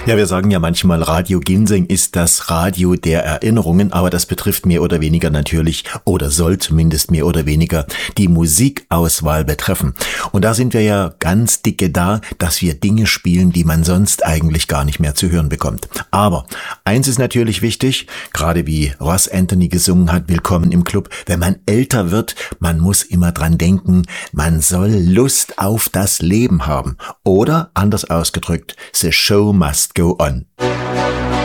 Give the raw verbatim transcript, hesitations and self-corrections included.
Ja, wir sagen ja manchmal, Radio Ginseng ist das Radio der Erinnerungen, aber das betrifft mehr oder weniger natürlich oder soll zumindest mehr oder weniger die Musikauswahl betreffen. Und da sind wir ja ganz dicke da, dass wir Dinge spielen, die man sonst eigentlich gar nicht mehr zu hören bekommt. Aber eins ist natürlich wichtig, gerade wie Ross Anthony gesungen hat, Willkommen im Club, wenn man älter wird, man muss immer dran denken, man soll Lust auf das Leben haben. Oder, anders ausgedrückt, the show must go on.